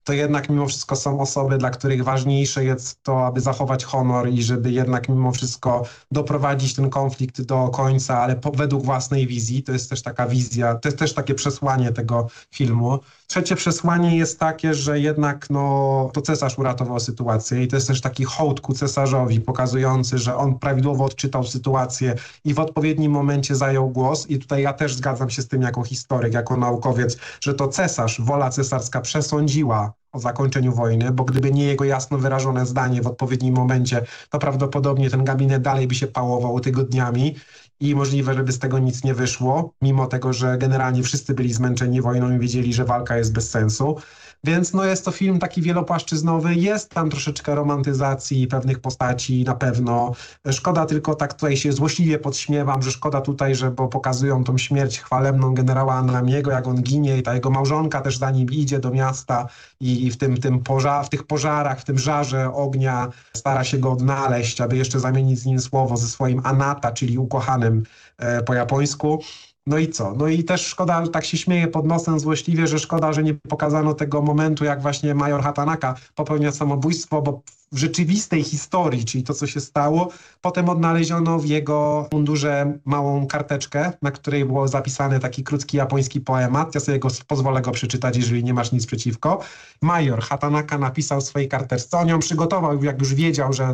to jednak mimo wszystko są osoby, dla których ważniejsze jest to, aby zachować honor i żeby jednak mimo wszystko doprowadzić ten konflikt do końca, ale według własnej wizji. To jest też taka wizja, to jest też takie przesłanie tego filmu. Trzecie przesłanie jest takie, że jednak to cesarz uratował sytuację i to jest też taki hołd ku cesarzowi, pokazujący, że on prawidłowo odczytał sytuację i w odpowiednim momencie zajął głos. I tutaj ja też zgadzam się z tym jako historyk, jako naukowiec, że to cesarz, wola cesarska przesądziła o zakończeniu wojny, bo gdyby nie jego jasno wyrażone zdanie w odpowiednim momencie, to prawdopodobnie ten gabinet dalej by się pałował tygodniami i możliwe, żeby z tego nic nie wyszło, mimo tego, że generalnie wszyscy byli zmęczeni wojną i wiedzieli, że walka jest bez sensu. Więc jest to film taki wielopłaszczyznowy, jest tam troszeczkę romantyzacji pewnych postaci na pewno. Szkoda tylko, tak tutaj się złośliwie podśmiewam, że szkoda tutaj, bo pokazują tą śmierć chwalebną generała Anamiego, jak on ginie i ta jego małżonka też za nim idzie do miasta i w tych pożarach, w tym żarze ognia stara się go odnaleźć, aby jeszcze zamienić z nim słowo ze swoim Anata, czyli ukochanym po japońsku. No i co? No i też szkoda, tak się śmieję pod nosem złośliwie, że szkoda, że nie pokazano tego momentu, jak właśnie major Hatanaka popełnia samobójstwo, bo w rzeczywistej historii, czyli to, co się stało, potem odnaleziono w jego mundurze małą karteczkę, na której było zapisany taki krótki japoński poemat. Ja sobie pozwolę go przeczytać, jeżeli nie masz nic przeciwko. Major Hatanaka napisał w swojej karteczce, on ją przygotował, jak już wiedział, że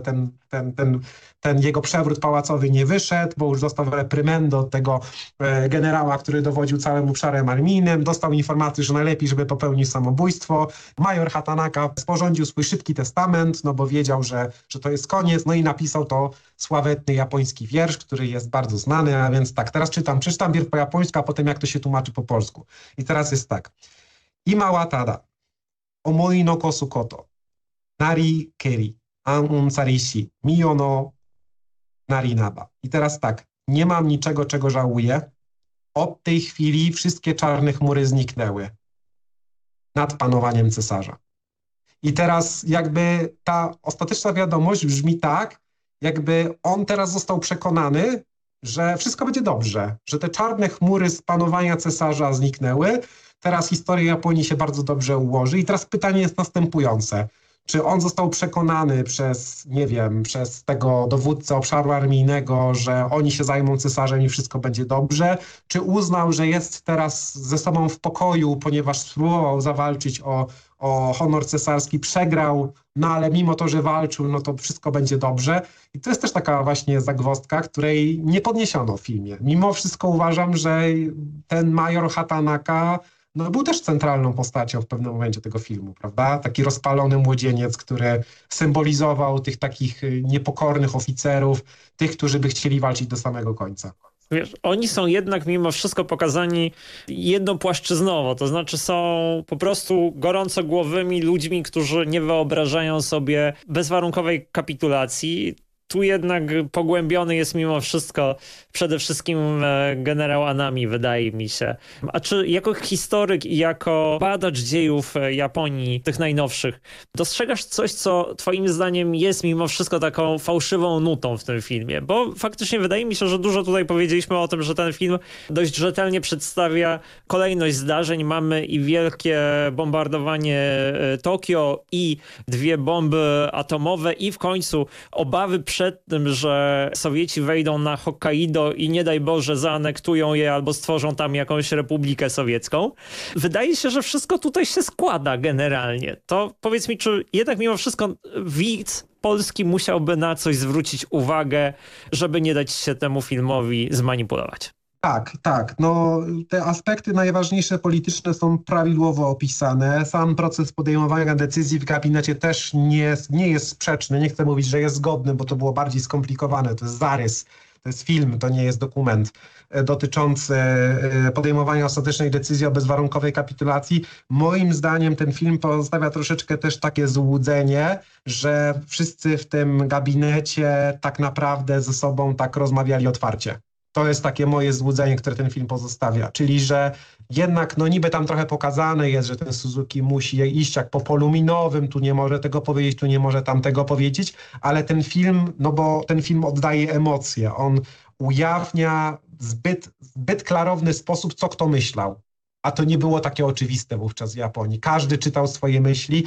ten jego przewrót pałacowy nie wyszedł, bo już dostał reprymendę od tego generała, który dowodził całym obszarem armijnym, dostał informację, że najlepiej, żeby popełnił samobójstwo. Major Hatanaka sporządził swój szybki testament, bo wiedział, że to jest koniec, i napisał to sławetny japoński wiersz, który jest bardzo znany, a więc tak, teraz przeczytam wiersz po japońsku, a potem jak to się tłumaczy po polsku. I teraz jest tak. Ima wa tada, omoi no kosu koto, nari keri, an unsarishi, miyo no narinaba. I teraz tak, nie mam niczego, czego żałuję. Od tej chwili wszystkie czarne chmury zniknęły nad panowaniem cesarza. I teraz jakby ta ostateczna wiadomość brzmi tak, jakby on teraz został przekonany, że wszystko będzie dobrze, że te czarne chmury z panowania cesarza zniknęły. Teraz historia Japonii się bardzo dobrze ułoży. I teraz pytanie jest następujące. Czy on został przekonany przez tego dowódcę obszaru armijnego, że oni się zajmą cesarzem i wszystko będzie dobrze? Czy uznał, że jest teraz ze sobą w pokoju, ponieważ spróbował zawalczyć o honor cesarski, przegrał, ale mimo to, że walczył, to wszystko będzie dobrze. I to jest też taka właśnie zagwozdka, której nie podniesiono w filmie. Mimo wszystko uważam, że ten major Hatanaka był też centralną postacią w pewnym momencie tego filmu, prawda? Taki rozpalony młodzieniec, który symbolizował tych takich niepokornych oficerów, tych, którzy by chcieli walczyć do samego końca. Wiesz, oni są jednak mimo wszystko pokazani jednopłaszczyznowo, to znaczy są po prostu gorącogłowymi ludźmi, którzy nie wyobrażają sobie bezwarunkowej kapitulacji. Tu jednak pogłębiony jest mimo wszystko przede wszystkim generał Anami, wydaje mi się. A czy jako historyk i jako badacz dziejów Japonii, tych najnowszych, dostrzegasz coś, co twoim zdaniem jest mimo wszystko taką fałszywą nutą w tym filmie? Bo faktycznie wydaje mi się, że dużo tutaj powiedzieliśmy o tym, że ten film dość rzetelnie przedstawia kolejność zdarzeń. Mamy i wielkie bombardowanie Tokio, i 2 bomby atomowe, i w końcu obawy przed tym, że Sowieci wejdą na Hokkaido i nie daj Boże zaanektują je albo stworzą tam jakąś republikę sowiecką. Wydaje się, że wszystko tutaj się składa generalnie. To powiedz mi, czy jednak mimo wszystko widz polski musiałby na coś zwrócić uwagę, żeby nie dać się temu filmowi zmanipulować? Tak. Te aspekty najważniejsze polityczne są prawidłowo opisane. Sam proces podejmowania decyzji w gabinecie też nie jest sprzeczny. Nie chcę mówić, że jest zgodny, bo to było bardziej skomplikowane. To jest zarys, to jest film, to nie jest dokument dotyczący podejmowania ostatecznej decyzji o bezwarunkowej kapitulacji. Moim zdaniem ten film pozostawia troszeczkę też takie złudzenie, że wszyscy w tym gabinecie tak naprawdę ze sobą tak rozmawiali otwarcie. To jest takie moje złudzenie, które ten film pozostawia. Czyli, że jednak niby tam trochę pokazane jest, że ten Suzuki musi iść jak po polu minowym, tu nie może tego powiedzieć, tu nie może tamtego powiedzieć, ale ten film, bo ten film oddaje emocje. On ujawnia w zbyt klarowny sposób, co kto myślał. a to nie było takie oczywiste wówczas w Japonii. Każdy czytał swoje myśli,